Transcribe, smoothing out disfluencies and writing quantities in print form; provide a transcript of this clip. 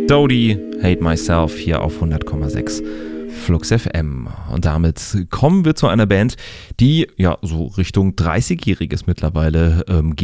Dodie, Hate Myself hier auf 100,6 Flux FM. Und damit kommen wir zu einer Band, die ja so Richtung 30-Jähriges mittlerweile